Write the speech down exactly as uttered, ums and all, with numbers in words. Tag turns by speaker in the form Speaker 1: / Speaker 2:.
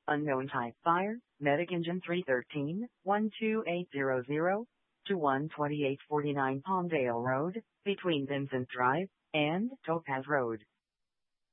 Speaker 1: Unknown type fire, Medic engine three thirteen, one two eight zero zero to one twenty-eight forty-nine Palmdale Road, between Vincent Drive and Topaz Road.